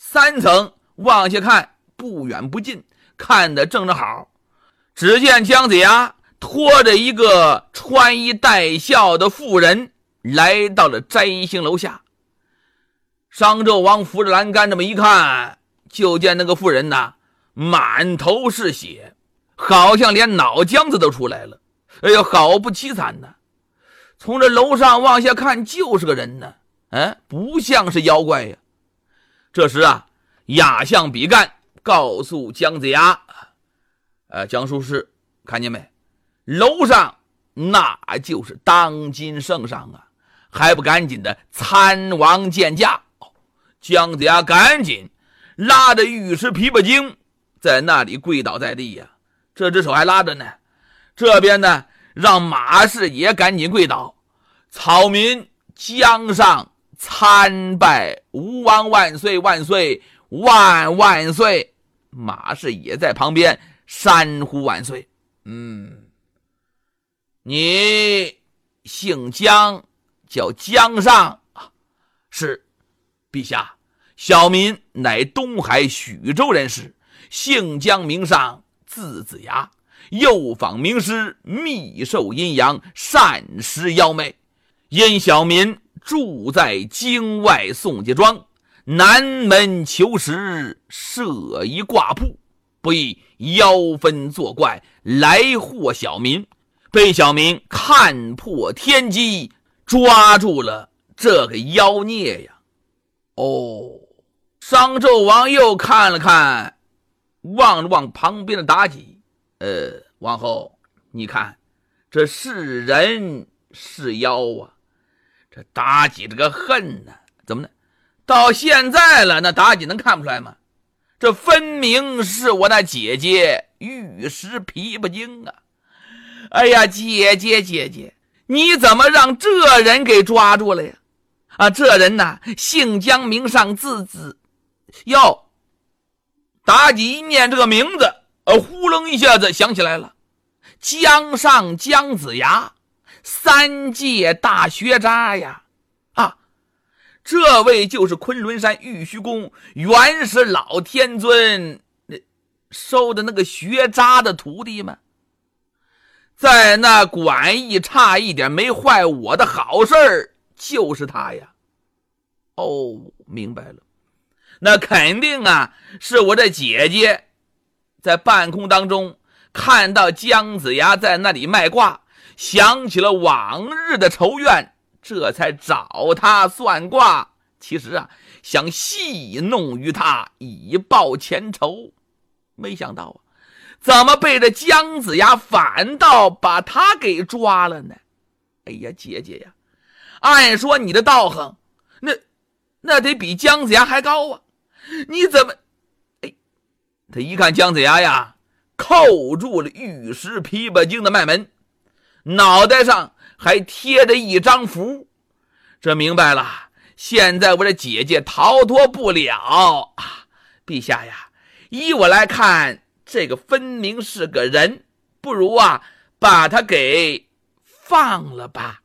3层往下看，不远不近，看得正好。只见姜子牙拖着一个穿衣戴孝的妇人来到了摘星楼下。商纣王扶着栏杆这么一看，就见那个妇人呐，满头是血，好像连脑浆子都出来了。哎呦，好不凄惨呐！从这楼上往下看，就是个人呢，不像是妖怪呀。这时啊，亚象比干告诉姜子牙，姜术士，看见没？楼上那就是当今圣上啊，还不赶紧的参王见驾。姜子牙赶紧拉着玉石琵琶精在那里跪倒在地呀，这只手还拉着呢。这边呢，让马氏也赶紧跪倒，草民姜上参拜吴王万岁万岁万万岁。马氏也在旁边山呼万岁。你姓姜，叫姜上？是，陛下，小民乃东海徐州人士，姓姜名上，字子牙，诱访名师，密授阴阳，善施妖媚。因小民住在京外宋家庄，南门求食，设一卦铺，不意妖分作怪，来祸小民，被小民看破天机，抓住了这个妖孽呀。商纣王又看了看，望了望旁边的妲己，王后，你看这是人是妖啊？这妲己这个恨呢，怎么呢？到现在了，那妲己能看不出来吗？这分明是我那姐姐玉石琵琶精啊！哎呀，姐姐，你怎么让这人给抓住了呀？这人呐，姓姜名上，字子哟。妲己一念这个名字，呼楞一下子想起来了，姜上姜子牙，3届大学渣呀！这位就是昆仑山玉虚宫元始老天尊收的那个学渣的徒弟吗？在那馆驿差一点没坏我的好事儿，就是他呀。明白了，那肯定啊，是我这姐姐在半空当中看到姜子牙在那里卖卦，想起了往日的仇怨，这才找他算卦。其实啊，想戏弄于他，以报前仇。没想到啊，怎么被这姜子牙反倒把他给抓了呢？哎呀，姐姐呀，按说你的道行那得比姜子牙还高啊，你怎么……他一看姜子牙呀，扣住了玉石琵琶精的脉门，脑袋上还贴着一张符，这明白了，现在我这姐姐逃脱不了啊！陛下呀，依我来看，这个分明是个人，不如把他给放了吧。